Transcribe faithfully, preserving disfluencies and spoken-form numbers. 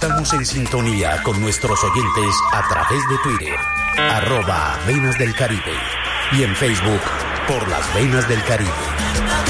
Estamos en sintonía con nuestros oyentes a través de Twitter, arroba Venas del Caribe, y en Facebook por Las Venas del Caribe.